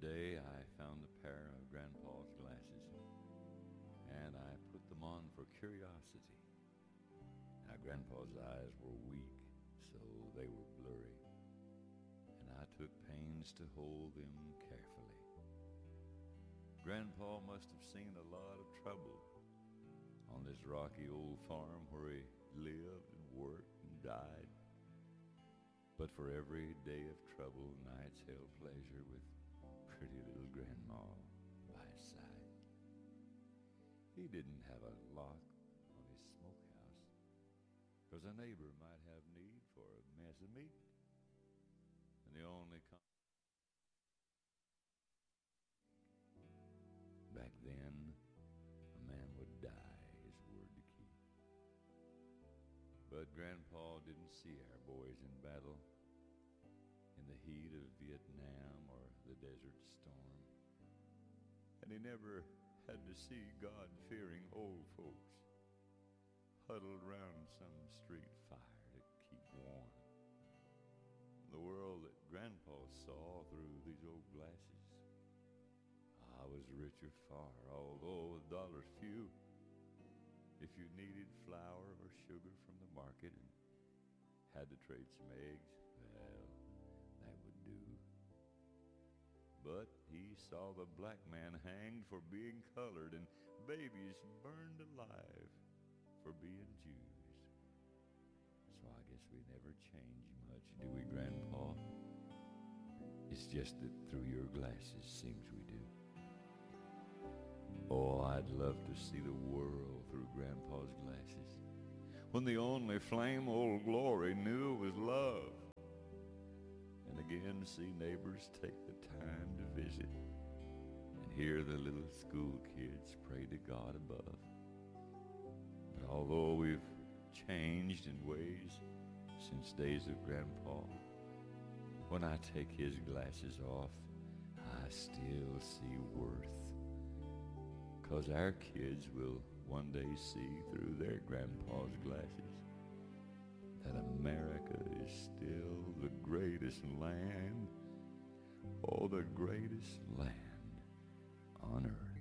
day I found a pair of Grandpa's glasses, and I put them on for curiosity. Now, Grandpa's eyes were weak, so they were blurry, and I took pains to hold them carefully. Grandpa must have seen a lot of trouble on this rocky old farm where he lived and worked and died. But for every day of trouble, nights held pleasure with pretty little Grandma by his side. He didn't have a lock on his smokehouse, 'cause a neighbor might have need for a mess of meat, and the only back then, a man would die his word to keep. But Grandpa didn't see our boys in battle, in the heat of Vietnam or the Desert Storm. And he never had to see God-fearing old folks huddled around some street fire to keep warm. The world that Grandpa saw through these old glasses, I was richer far, although with dollars few. If you needed flour or sugar from the market and had to trade some eggs, well, that would do. But he saw the black man hanged for being colored and babies burned alive for being Jews. So I guess we never change much, do we, Grandpa? It's just that through your glasses seems we do. Oh, I'd love to see the world through Grandpa's glasses, when the only flame old Glory knew was love. And again see neighbors take the time to visit, and hear the little school kids pray to God above. But although we've changed in ways since days of Grandpa, when I take his glasses off, I still see worth. 'Cause our kids will one day see through their Grandpa's glasses that America is still the greatest land, oh, the greatest land on earth.